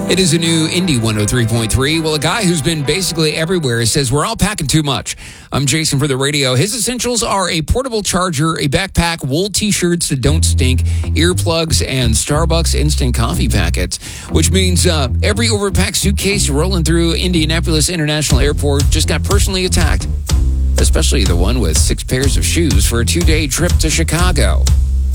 It is a new Indy 103.3. Well, a guy who's been basically everywhere says we're all packing too much. I'm Jason for the radio. His essentials are a portable charger, a backpack, wool t-shirts that don't stink, earplugs, and Starbucks instant coffee packets, which means every overpacked suitcase rolling through Indianapolis International Airport just got personally attacked, especially the one with 6 pairs of shoes for a 2-day trip to Chicago.